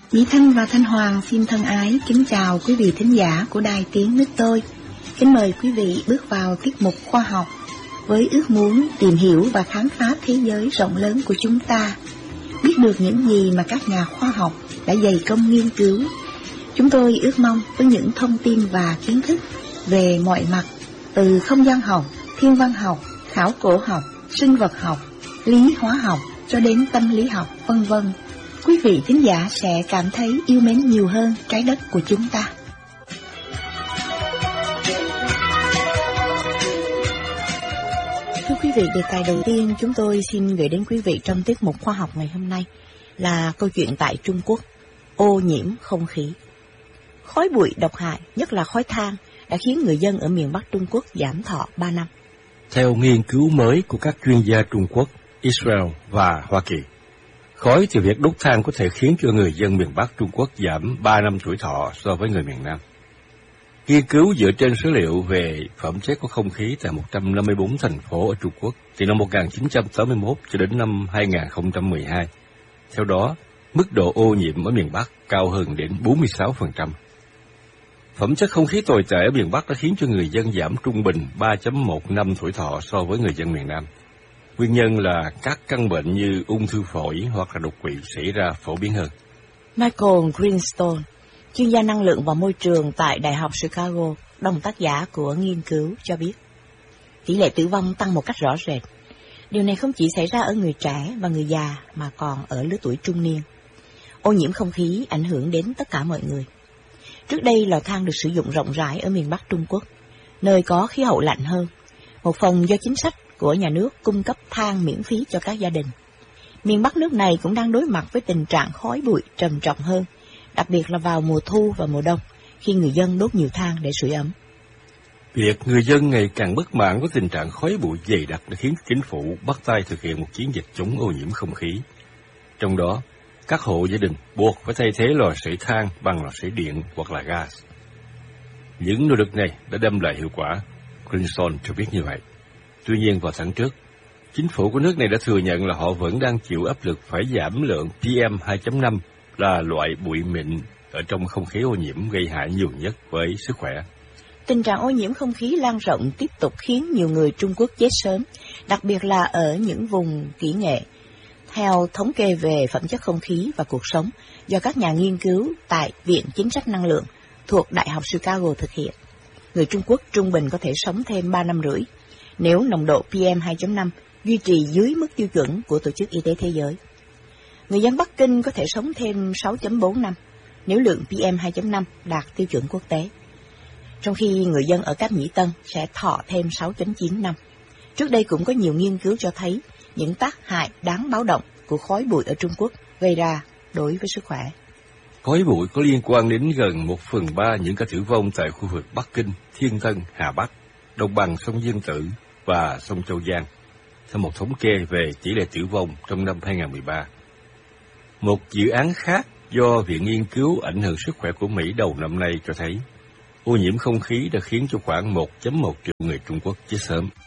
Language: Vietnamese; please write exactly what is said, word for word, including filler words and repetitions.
Mỹ Thanh và Thanh Hoàng xin thân ái kính chào quý vị thính giả của Đài Tiếng Nước Tôi. Kính mời quý vị bước vào tiết mục khoa học với ước muốn tìm hiểu và khám phá thế giới rộng lớn của chúng ta, biết được những gì mà các nhà khoa học đã dày công nghiên cứu. Chúng tôi ước mong với những thông tin và kiến thức về mọi mặt, từ không gian học, thiên văn học, khảo cổ học, sinh vật học, lý hóa học cho đến tâm lý học, vân vân, quý vị thính giả sẽ cảm thấy yêu mến nhiều hơn trái đất của chúng ta. Thưa quý vị, đề tài đầu tiên chúng tôi xin gửi đến quý vị trong tiết mục khoa học ngày hôm nay là câu chuyện tại Trung Quốc, ô nhiễm không khí. Khói bụi độc hại, nhất là khói than, đã khiến người dân ở miền Bắc Trung Quốc giảm thọ ba năm. Theo nghiên cứu mới của các chuyên gia Trung Quốc, Israel và Hoa Kỳ, khói từ việc đốt than có thể khiến cho người dân miền Bắc Trung Quốc giảm ba năm tuổi thọ so với người miền Nam. Nghiên cứu dựa trên số liệu về phẩm chất của không khí tại một trăm năm mươi tư thành phố ở Trung Quốc từ năm một nghìn chín trăm tám mươi mốt cho đến năm hai nghìn không trăm mười hai. Theo đó, mức độ ô nhiễm ở miền Bắc cao hơn đến bốn mươi sáu phần trăm. Phẩm chất không khí tồi tệ ở miền Bắc đã khiến cho người dân giảm trung bình ba phẩy một năm tuổi thọ so với người dân miền Nam. Nguyên nhân là các căn bệnh như ung thư phổi hoặc là đột quỵ xảy ra phổ biến hơn. Michael Greenstone, chuyên gia năng lượng và môi trường tại Đại học Chicago, đồng tác giả của nghiên cứu cho biết, tỷ lệ tử vong tăng một cách rõ rệt. Điều này không chỉ xảy ra ở người trẻ và người già mà còn ở lứa tuổi trung niên. Ô nhiễm không khí ảnh hưởng đến tất cả mọi người. Trước đây, lò than được sử dụng rộng rãi ở miền Bắc Trung Quốc, nơi có khí hậu lạnh hơn, một phần do chính sách của nhà nước cung cấp than miễn phí cho các gia đình. Miền Bắc nước này cũng đang đối mặt với tình trạng khói bụi trầm trọng hơn, đặc biệt là vào mùa thu và mùa đông, khi người dân đốt nhiều than để sưởi ấm. Việc người dân ngày càng bất mãn với tình trạng khói bụi dày đặc đã khiến chính phủ bắt tay thực hiện một chiến dịch chống ô nhiễm không khí. Trong đó, các hộ gia đình buộc phải thay thế lò sưởi than bằng lò sưởi điện hoặc là gas. Những nỗ lực này đã đem lại hiệu quả, Greenstone cho biết như vậy. Tuy nhiên, vào tháng trước, chính phủ của nước này đã thừa nhận là họ vẫn đang chịu áp lực phải giảm lượng P M hai chấm năm, là loại bụi mịn ở trong không khí ô nhiễm gây hại nhiều nhất với sức khỏe. Tình trạng ô nhiễm không khí lan rộng tiếp tục khiến nhiều người Trung Quốc chết sớm, đặc biệt là ở những vùng kỹ nghệ. Theo thống kê về phẩm chất không khí và cuộc sống do các nhà nghiên cứu tại Viện Chính sách Năng lượng thuộc Đại học Chicago thực hiện, người Trung Quốc trung bình có thể sống thêm ba năm rưỡi nếu nồng độ P M hai chấm năm duy trì dưới mức tiêu chuẩn của Tổ chức Y tế Thế giới. Người dân Bắc Kinh có thể sống thêm sáu phẩy bốn năm nếu lượng P M hai chấm năm đạt tiêu chuẩn quốc tế, trong khi người dân ở Cáp Nhĩ Tân sẽ thọ thêm sáu phẩy chín năm. Trước đây cũng có nhiều nghiên cứu cho thấy những tác hại đáng báo động của khói bụi ở Trung Quốc gây ra đối với sức khỏe. Khói bụi có liên quan đến gần một phần ba những ca tử vong tại khu vực Bắc Kinh, Thiên Tân, Hà Bắc, đồng bằng sông Dương Tử và sông Châu Giang, theo một thống kê về tỷ lệ tử vong trong năm hai nghìn không trăm mười ba. Một dự án khác do Viện Nghiên cứu ảnh hưởng sức khỏe của Mỹ đầu năm nay cho thấy, ô nhiễm không khí đã khiến cho khoảng một phẩy một triệu người Trung Quốc chết sớm.